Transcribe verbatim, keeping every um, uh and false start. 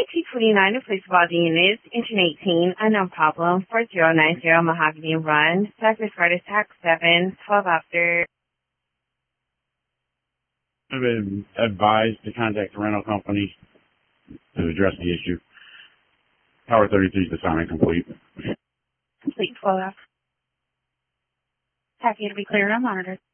two twenty-nine to police body units, engine eighteen, unknown problem, four zero nine zero Mahogany Run, suspect Fred attack seven, twelve after. I've been advised to contact the rental company to address the issue. Tower thirty-three is assignment complete. Complete twelve after. Happy to be clear and monitored.